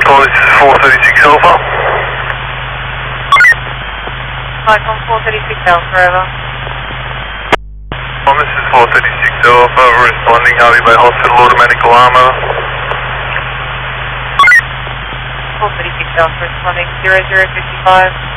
Call, this is 436 Alpha. Icon 436 Alpha, over. This is 436 Alpha, responding Harvey Bay Hospital, automatic alarm, over. 436 Alpha, responding 0055.